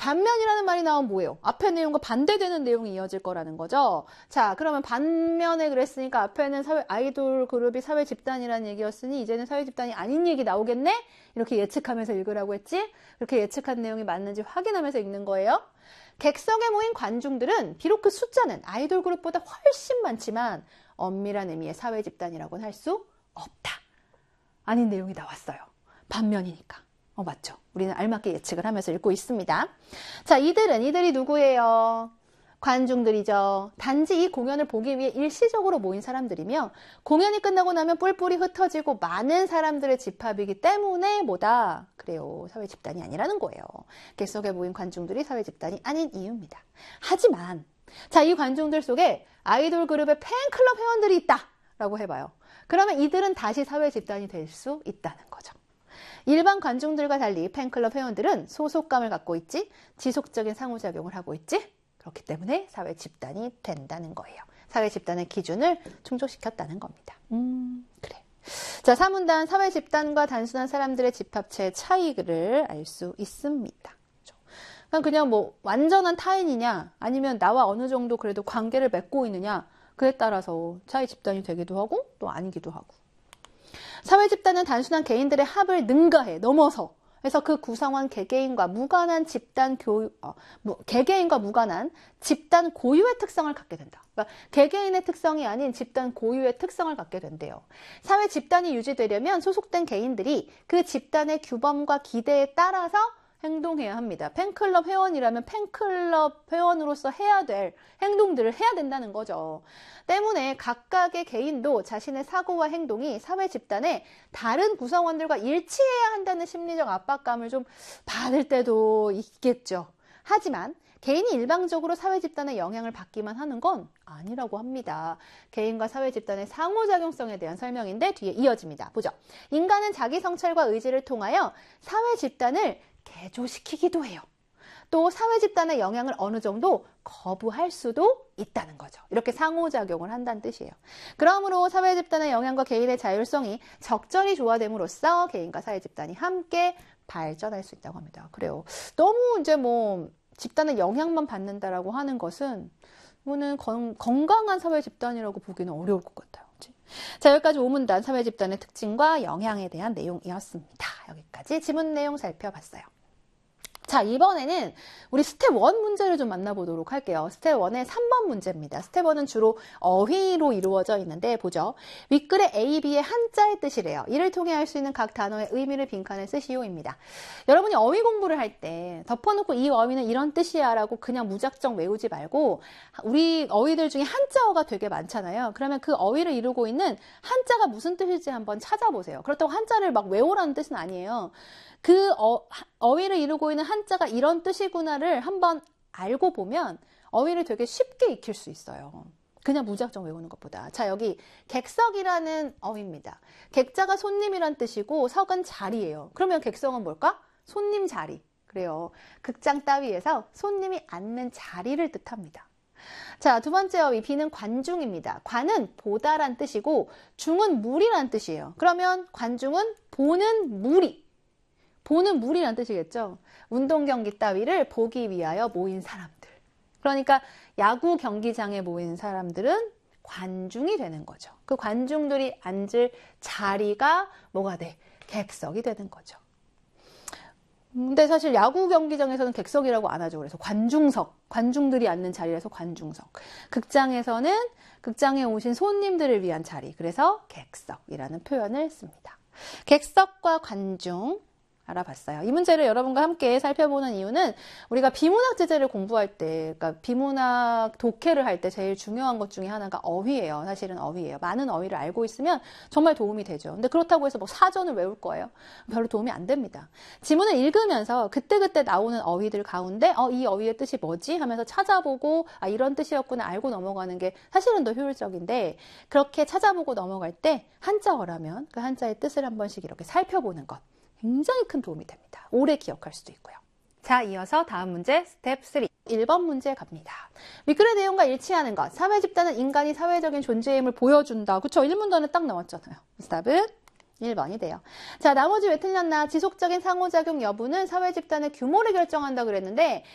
반면이라는 말이 나오면 뭐예요? 앞에 내용과 반대되는 내용이 이어질 거라는 거죠. 자, 그러면 반면에 그랬으니까 앞에는 아이돌 그룹이 사회 집단이라는 얘기였으니 이제는 사회 집단이 아닌 얘기 나오겠네? 이렇게 예측하면서 읽으라고 했지? 그렇게 예측한 내용이 맞는지 확인하면서 읽는 거예요. 객석에 모인 관중들은 비록 그 숫자는 아이돌 그룹보다 훨씬 많지만 엄밀한 의미의 사회 집단이라고는 할 수 없다. 아닌 내용이 나왔어요. 반면이니까. 맞죠? 우리는 알맞게 예측을 하면서 읽고 있습니다. 자, 이들이 누구예요? 관중들이죠. 단지 이 공연을 보기 위해 일시적으로 모인 사람들이며 공연이 끝나고 나면 뿔뿔이 흩어지고 많은 사람들의 집합이기 때문에 뭐다? 그래요. 사회 집단이 아니라는 거예요. 객석에 모인 관중들이 사회 집단이 아닌 이유입니다. 하지만 자, 이 관중들 속에 아이돌 그룹의 팬클럽 회원들이 있다 라고 해봐요. 그러면 이들은 다시 사회 집단이 될 수 있다는 거죠. 일반 관중들과 달리 팬클럽 회원들은 소속감을 갖고 있지, 지속적인 상호작용을 하고 있지, 그렇기 때문에 사회 집단이 된다는 거예요. 사회 집단의 기준을 충족시켰다는 겁니다. 그래. 자, 3문단 사회 집단과 단순한 사람들의 집합체의 차이를 알 수 있습니다. 그냥 뭐 완전한 타인이냐 아니면 나와 어느 정도 그래도 관계를 맺고 있느냐 그에 따라서 사회 집단이 되기도 하고 또 아니기도 하고. 사회 집단은 단순한 개인들의 합을 넘어서 해서 그 구성원 개개인과 무관한 개개인과 무관한 집단 고유의 특성을 갖게 된다. 그러니까 개개인의 특성이 아닌 집단 고유의 특성을 갖게 된대요. 사회 집단이 유지되려면 소속된 개인들이 그 집단의 규범과 기대에 따라서 행동해야 합니다. 팬클럽 회원이라면 팬클럽 회원으로서 해야 될 행동들을 해야 된다는 거죠. 때문에 각각의 개인도 자신의 사고와 행동이 사회 집단의 다른 구성원들과 일치해야 한다는 심리적 압박감을 좀 받을 때도 있겠죠. 하지만 개인이 일방적으로 사회 집단의 영향을 받기만 하는 건 아니라고 합니다. 개인과 사회 집단의 상호작용성에 대한 설명인데 뒤에 이어집니다. 보죠. 인간은 자기 성찰과 의지를 통하여 사회 집단을 개조시키기도 해요. 또 사회 집단의 영향을 어느 정도 거부할 수도 있다는 거죠. 이렇게 상호작용을 한다는 뜻이에요. 그러므로 사회 집단의 영향과 개인의 자율성이 적절히 조화됨으로써 개인과 사회 집단이 함께 발전할 수 있다고 합니다. 그래요. 너무 이제 뭐 집단의 영향만 받는다라고 하는 것은 이거는 건강한 사회 집단이라고 보기는 어려울 것 같아요. 그치? 자, 여기까지 5문단 사회 집단의 특징과 영향에 대한 내용이었습니다. 여기까지 지문 내용 살펴봤어요. 자, 이번에는 우리 스텝 1 문제를 좀 만나보도록 할게요. 스텝 1의 3번 문제입니다. 스텝 1은 주로 어휘로 이루어져 있는데 보죠. 윗글의 A, B의 한자의 뜻이래요. 이를 통해 알 수 있는 각 단어의 의미를 빈칸에 쓰시오입니다. 여러분이 어휘 공부를 할 때 덮어놓고 이 어휘는 이런 뜻이야 라고 그냥 무작정 외우지 말고 우리 어휘들 중에 한자어가 되게 많잖아요. 그러면 그 어휘를 이루고 있는 한자가 무슨 뜻일지 한번 찾아보세요. 그렇다고 한자를 막 외우라는 뜻은 아니에요. 그 어휘를 이루고 있는 한자가 이런 뜻이구나를 한번 알고 보면 어휘를 되게 쉽게 익힐 수 있어요. 그냥 무작정 외우는 것보다. 자, 여기 객석이라는 어휘입니다. 객자가 손님이란 뜻이고 석은 자리예요. 그러면 객석은 뭘까? 손님 자리. 그래요. 극장 따위에서 손님이 앉는 자리를 뜻합니다. 자, 두 번째 어휘 B는 관중입니다. 관은 보다란 뜻이고 중은 무리란 뜻이에요. 그러면 관중은 보는 무리. 보는 무리란 뜻이겠죠. 운동 경기 따위를 보기 위하여 모인 사람들. 그러니까 야구 경기장에 모인 사람들은 관중이 되는 거죠. 그 관중들이 앉을 자리가 뭐가 돼? 객석이 되는 거죠. 근데 사실 야구 경기장에서는 객석이라고 안 하죠. 그래서 관중석, 관중들이 앉는 자리라서 관중석. 극장에서는 극장에 오신 손님들을 위한 자리. 그래서 객석이라는 표현을 씁니다. 객석과 관중. 알아봤어요. 이 문제를 여러분과 함께 살펴보는 이유는 우리가 비문학 제재를 공부할 때, 그러니까 비문학 독해를 할 때 제일 중요한 것 중에 하나가 어휘예요. 사실은 어휘예요. 많은 어휘를 알고 있으면 정말 도움이 되죠. 근데 그렇다고 해서 뭐 사전을 외울 거예요? 별로 도움이 안 됩니다. 지문을 읽으면서 그때그때 나오는 어휘들 가운데 이 어휘의 뜻이 뭐지? 하면서 찾아보고 이런 뜻이었구나 알고 넘어가는 게 사실은 더 효율적인데 그렇게 찾아보고 넘어갈 때 한자어라면 그 한자의 뜻을 한 번씩 이렇게 살펴보는 것. 굉장히 큰 도움이 됩니다. 오래 기억할 수도 있고요. 자, 이어서 다음 문제 스텝 3. 1번 문제 갑니다. 윗글의 내용과 일치하는 것. 사회 집단은 인간이 사회적인 존재임을 보여준다. 그쵸? 1문단에 딱 나왔잖아요. 답은 1번이 돼요. 자, 나머지 왜 틀렸나? 지속적인 상호작용 여부는 사회 집단의 규모를 결정한다 그랬는데